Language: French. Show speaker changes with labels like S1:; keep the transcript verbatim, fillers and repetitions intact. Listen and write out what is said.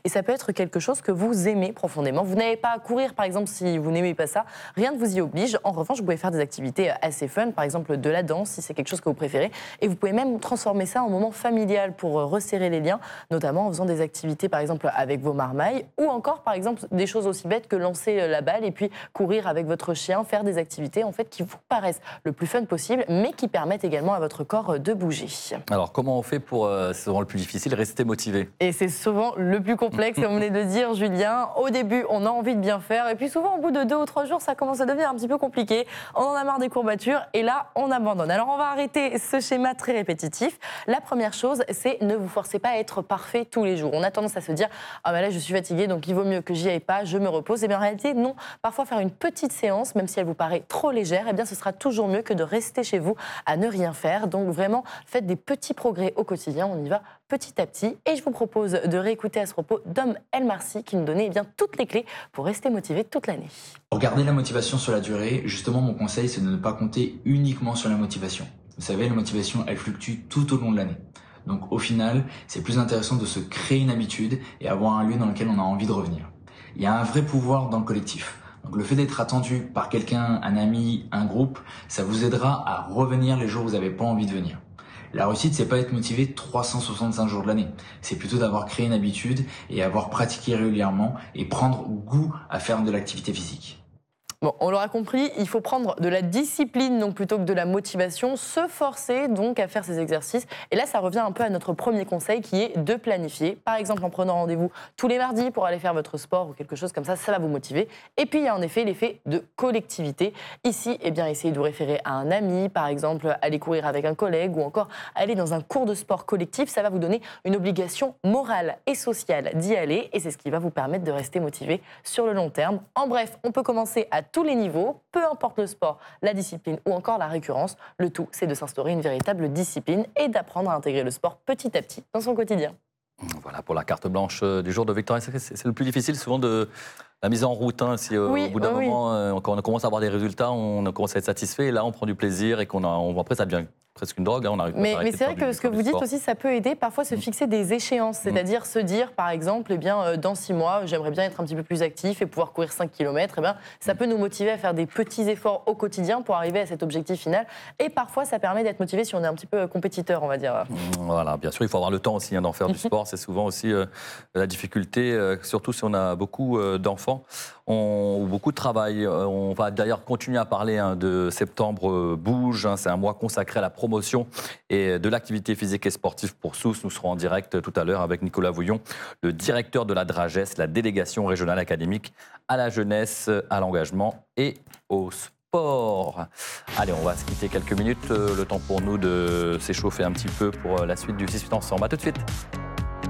S1: et ça peut être quelque chose que vous aimez profondément. Vous n'avez pas à courir, par exemple, si vous n'aimez pas ça. Rien ne vous y oblige. En revanche, vous pouvez faire des activités assez fun, par exemple de la danse, si c'est quelque chose que vous préférez. Et vous pouvez même transformer ça en moment familial pour resserrer les liens, notamment en faisant des activités, par exemple, avec vos marmailles, ou encore, par exemple, des choses aussi bêtes que lancer la balle et puis courir avec votre chien, faire des activités, en fait, qui vous paraissent le plus fun possible, mais qui permettent également à votre corps de bouger.
S2: Alors, comment on fait pour, euh, c'est souvent le plus difficile, rester motivé?
S1: Et c'est souvent le plus complexe, comme vous venez de dire, Julien. Au début, on a envie de bien faire, et puis souvent, au bout de deux ou trois jours, ça commence à devenir un petit peu compliqué. On en a marre des courbatures, et là, on abandonne. Alors, on va arrêter ce schéma très répétitif. La première chose, c'est ne vous forcez pas à être parfait tous les jours. On a tendance à se dire « Ah ben là, je suis fatiguée, donc il vaut mieux que j'y aille pas, je me repose ». Et bien en réalité, non. Parfois, faire une petite séance, même si elle vous paraît trop légère, eh bien, ce sera toujours mieux que de rester chez vous à ne rien faire. Donc vraiment, faites des petits progrès au quotidien. On y va petit à petit. Et je vous propose de réécouter à ce propos Dom Elmarcy qui nous donnait eh bien, toutes les clés pour rester motivé toute l'année.
S3: Pour garder la motivation sur la durée, justement, mon conseil, c'est de ne pas compter uniquement sur la motivation. Vous savez, la motivation, elle fluctue tout au long de l'année. Donc au final, c'est plus intéressant de se créer une habitude et avoir un lieu dans lequel on a envie de revenir. Il y a un vrai pouvoir dans le collectif. Donc le fait d'être attendu par quelqu'un, un ami, un groupe, ça vous aidera à revenir les jours où vous n'avez pas envie de venir. La réussite, c'est pas être motivé trois cent soixante-cinq jours de l'année. C'est plutôt d'avoir créé une habitude et avoir pratiqué régulièrement et prendre goût à faire de l'activité physique.
S1: Bon, on l'aura compris, il faut prendre de la discipline donc plutôt que de la motivation, se forcer donc à faire ces exercices. Et là, ça revient un peu à notre premier conseil qui est de planifier. Par exemple, en prenant rendez-vous tous les mardis pour aller faire votre sport ou quelque chose comme ça, ça va vous motiver. Et puis, il y a en effet l'effet de collectivité. Ici, eh bien, essayez de vous référer à un ami, par exemple, aller courir avec un collègue ou encore aller dans un cours de sport collectif. Ça va vous donner une obligation morale et sociale d'y aller. Et c'est ce qui va vous permettre de rester motivé sur le long terme. En bref, on peut commencer à tous les niveaux, peu importe le sport, la discipline ou encore la récurrence. Le tout, c'est de s'instaurer une véritable discipline et d'apprendre à intégrer le sport petit à petit dans son quotidien.
S2: Voilà pour la carte blanche du jour de Victoria. C'est le plus difficile souvent de la mise en route. Hein, si
S1: oui,
S2: au bout d'un
S1: oui.
S2: moment, quand on commence à avoir des résultats, on commence à être satisfait. Et là, on prend du plaisir et qu'on a, on, après, ça devient presque une drogue. Hein, on arrive
S1: mais mais c'est vrai que ce que vous dites aussi, ça peut aider parfois se fixer des échéances. C'est-à-dire se dire, par exemple, eh bien, euh, dans six mois, j'aimerais bien être un petit peu plus actif et pouvoir courir cinq kilomètres. Eh bien, ça peut nous motiver à faire des petits efforts au quotidien pour arriver à cet objectif final. Et parfois, ça permet d'être motivé si on est un petit peu compétiteur, on va dire.
S2: Voilà, bien sûr, il faut avoir le temps aussi hein, d'en faire du sport. C'est souvent aussi euh, la difficulté, euh, surtout si on a beaucoup euh, d'enfants on, ou beaucoup de travail. Euh, on va d'ailleurs continuer à parler hein, de Septembre euh, Bouge. Hein, c'est un mois consacré à la promotion et de l'activité physique et sportive pour tous. Nous serons en direct tout à l'heure avec Nicolas Vouillon, le directeur de la DRAGES, la délégation régionale académique à la jeunesse, à l'engagement et au sport. Allez, on va se quitter quelques minutes. Le temps pour nous de s'échauffer un petit peu pour la suite du six huit ensemble. À tout de suite.